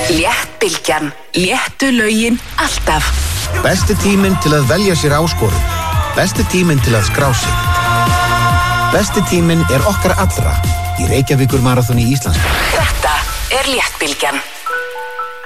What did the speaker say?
Léttbylgjan. Léttu lögin alltaf. Besti tíminn til að velja sér áskorun. Besti tíminn til að skrá sig. Besti tíminn okkar allra í Reykjavíkur maraþoni Íslands. Þetta Léttbylgjan.